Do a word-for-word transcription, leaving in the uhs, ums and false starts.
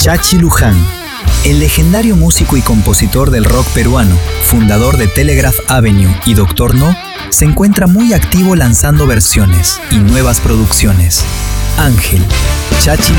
Chachi Luján, el legendario músico y compositor del rock peruano, fundador de Telegraph Avenue y Doctor No, se encuentra muy activo lanzando versiones y nuevas producciones. Ángel, Chachi